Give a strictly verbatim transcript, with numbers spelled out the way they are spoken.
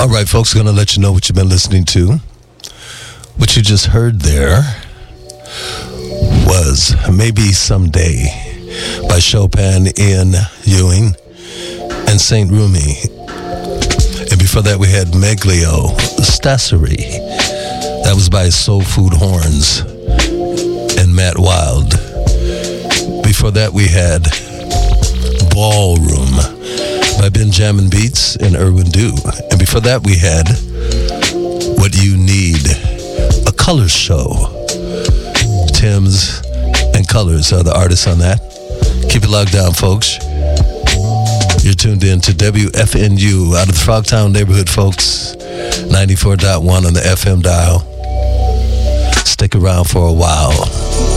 All right, folks, going to let you know what you've been listening to. What you just heard there was Maybe Someday by Chopin, Ian Ewing, and Saint Rumi. And before that, we had Meglio, Stassery. That was by Soul Food Horns and Matt Wild. Before that, we had Ballroom by Benjamin Beats and Erwin Dew. And before that, we had What You Need, a Colors show. Tim's and Colors are the artists on that. Keep it locked down, folks. You're tuned in to W F N U out of the Frogtown neighborhood, folks. ninety-four point one on the F M dial. Stick around for a while.